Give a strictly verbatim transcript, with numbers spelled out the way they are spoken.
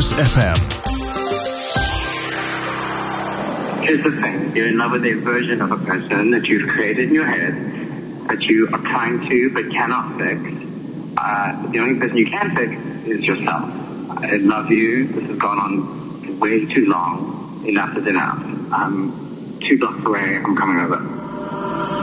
Sirius F M. Here's the thing. You're in love with a version of a person that you've created in your head, that you are trying to but cannot fix. Uh, the only person you can fix is yourself. I love you. This has gone on way too long. Enough is enough. I'm two blocks away. I'm coming over.